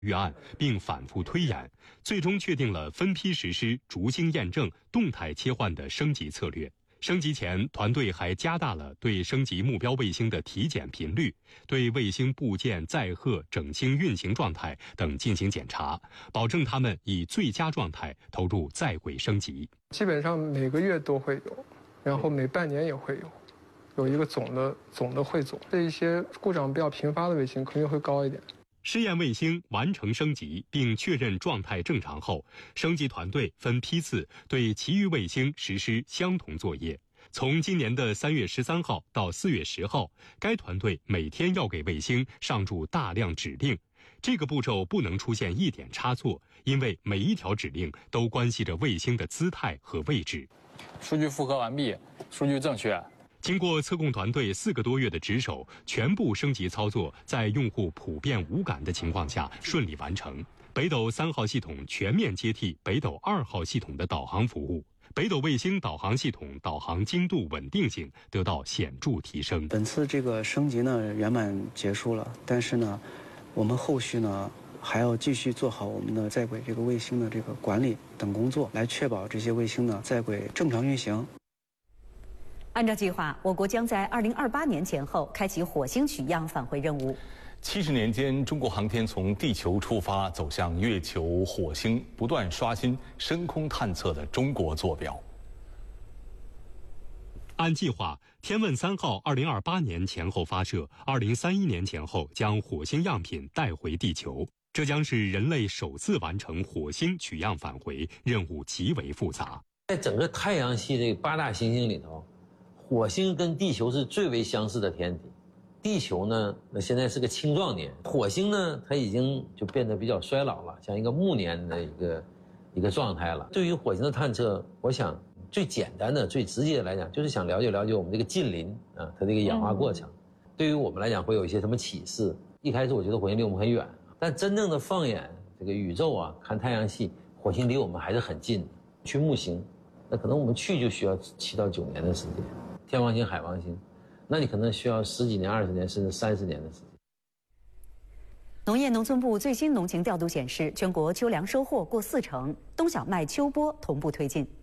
预案，并反复推演，最终确定了分批实施、逐星验证、动态切换的升级策略。升级前，团队还加大了对升级目标卫星的体检频率，对卫星部件载荷、整星运行状态等进行检查，保证它们以最佳状态投入在轨升级。 基本上每个月都会有，然后每半年也会有一个总的汇总。这一些故障比较频发的卫星肯定会高一点。 试验卫星完成升级并确认状态正常后，升级团队分批次对其余卫星实施相同作业。从今年的3月13号到4月10号，该团队每天要给卫星上注大量指令。这个步骤不能出现一点差错，因为每一条指令都关系着卫星的姿态和位置。 数据复核完毕，数据正确。 经过测控团队4个多月的值守，全部升级操作在用户普遍无感的情况下顺利完成。北斗3号系统全面接替北斗2号系统的导航服务，北斗卫星导航系统导航精度稳定性得到显著提升。 本次这个升级呢圆满结束了，但是呢，我们后续呢还要继续做好我们的在轨这个卫星的这个管理等工作，来确保这些卫星呢在轨正常运行。 按照计划，我国将在2028年前后开启火星取样返回任务。 70年间，中国航天从地球出发，走向月球、火星，不断刷新深空探测的中国坐标。 按计划，天问3号2028年前后发射，2031年前后将火星样品带回地球。这将是人类首次完成火星取样返回，任务极为复杂。 在整个太阳系这8大行星里头，火星跟地球是最为相似的天体。地球呢，那现在是个青壮年；火星呢，它已经就变得比较衰老了，像一个暮年的一个状态了。对于火星的探测，我想最简单的、最直接的来讲，就是想了解我们这个近邻啊，它这个氧化过程。对于我们来讲，会有一些什么启示？一开始我觉得火星离我们很远，但真正的放眼这个宇宙啊，看太阳系，火星离我们还是很近的。去木星，那可能我们去就需要7到9年的时间；天王星、海王星，那你可能需要10几年、20年甚至30年的时间。 农业农村部最新农情调度显示，全国秋粮收获过40%，冬小麦、秋播同步推进。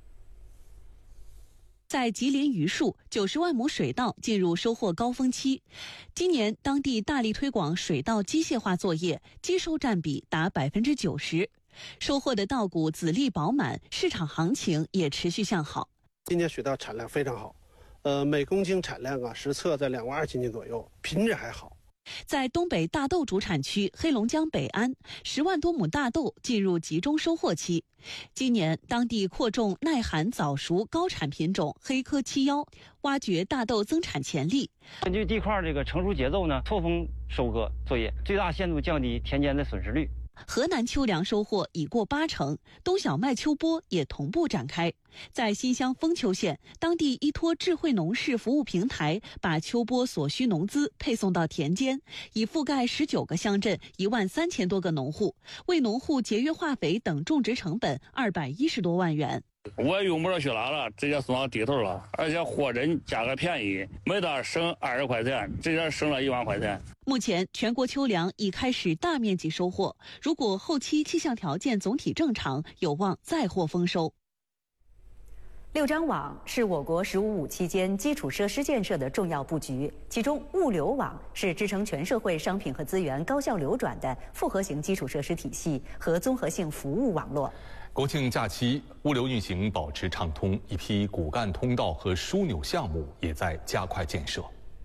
在吉林榆树，90万亩水稻进入收获高峰期。今年当地大力推广水稻机械化作业，机收占比达90%，收获的稻谷籽粒饱满，市场行情也持续向好。 今年水稻产量非常好，每公斤产量实测在2万2千斤左右，品质还好。 在东北大豆主产区黑龙江北安，10万多亩大豆进入集中收获期。今年当地扩种耐寒早熟高产品种黑科71，挖掘大豆增产潜力。 根据地块这个成熟节奏呢，错峰收割作业，最大限度降低田间的损失率。 河南秋粮收获已过80%，冬小麦秋播也同步展开。在新乡丰丘县，当地依托智慧农事服务平台，把秋播所需农资配送到田间，已覆盖19个乡镇13000多个农户，为农户节约化肥等种植成本210多万元。 我也用不着去哪了，直接送到地头了，而且货真价格便宜，每袋省20块钱，直接省了1万块钱。 目前全国秋粮已开始大面积收获，如果后期气象条件总体正常，有望再获丰收。 6张网是我国“十五五”期间基础设施建设的重要布局，其中物流网是支撑全社会商品和资源高效流转的复合型基础设施体系和综合性服务网络。 国庆假期，物流运行保持畅通，一批骨干通道和枢纽项目也在加快建设。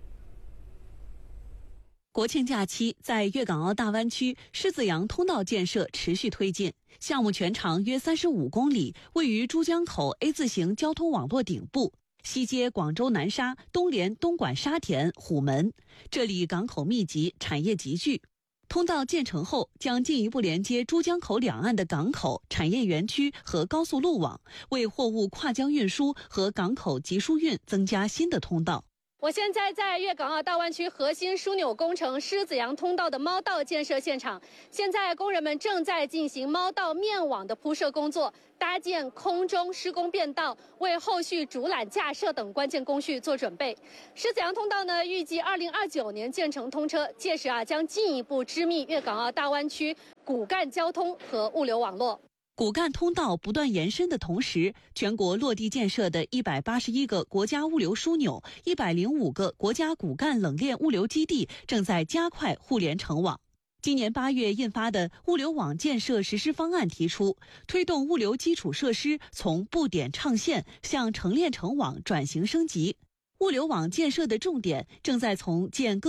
国庆假期，在粤港澳大湾区狮子洋通道建设持续推进，项目全长约35公里，位于珠江口 A 字形交通网络顶部，西接广州南沙，东连东莞沙田、虎门，这里港口密集，产业集聚。通道建成后，将进一步连接珠江口两岸的港口、产业园区和高速路网，为货物跨江运输和港口集疏运增加新的通道。 我现在在粤港澳大湾区核心枢纽工程狮子洋通道的猫道建设现场，现在工人们正在进行猫道面网的铺设工作，搭建空中施工便道，为后续主缆架设等关键工序做准备。狮子洋通道呢，预计2029年建成通车，届时将进一步织密粤港澳大湾区骨干交通和物流网络。 骨干通道不断延伸的同时，全国落地建设的181个国家物流枢纽、105个国家骨干冷链物流基地正在加快互联成网。今年8月印发的物流网建设实施方案提出，推动物流基础设施从布点唱线向成链成网转型升级。物流网建设的重点正在从建